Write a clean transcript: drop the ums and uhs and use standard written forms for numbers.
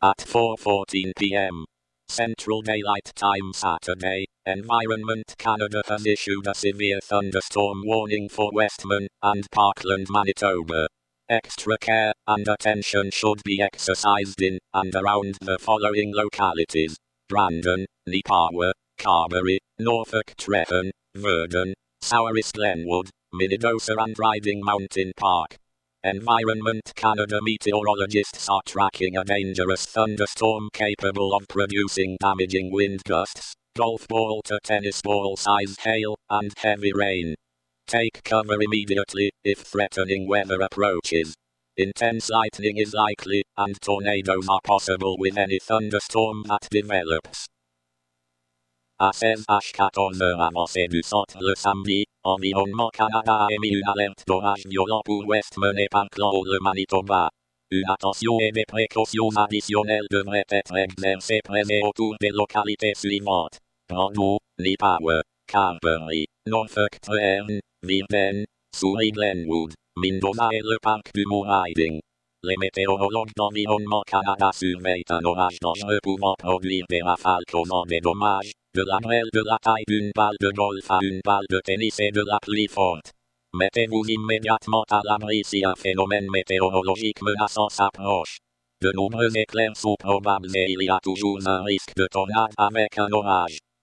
at 4:14 p.m. Central Daylight Time Saturday, Environment Canada has issued a severe thunderstorm warning for Westman and Parkland, Manitoba. Extra care and attention should be exercised in and around the following localities: Brandon, Neepawa, Carberry, Norfolk Trevon, Verdun, Souris Glenwood, Minnedosa and Riding Mountain Park. Environment Canada meteorologists are tracking a dangerous thunderstorm capable of producing damaging wind gusts, golf ball to tennis ball sized hail, and heavy rain. Take cover immediately if threatening weather approaches. Intense lightning is likely, and tornadoes are possible with any thunderstorm that develops. À 16h14 avancée du centre le samedi, Environnement Canada a émis une alerte d'orage violent pour Westman et Parkland, le Manitoba. Une attention et des précautions additionnelles devraient être exercées près et autour des localités suivantes: Brandon, Neepawa, Carberry, Norfolk Trevon, Verdun, Souris Glenwood, Minnedosa et le parc du Mont-Riding. Les météorologues d'Environnement Canada surveillent un orage dangereux pouvant produire des rafales causant des dommages, de la grêle de la taille d'une balle de golf à une balle de tennis et de la pluie forte. Mettez-vous immédiatement à l'abri si un phénomène météorologique menaçant s'approche. De nombreux éclairs sont probables et il y a toujours un risque de tornade avec un orage.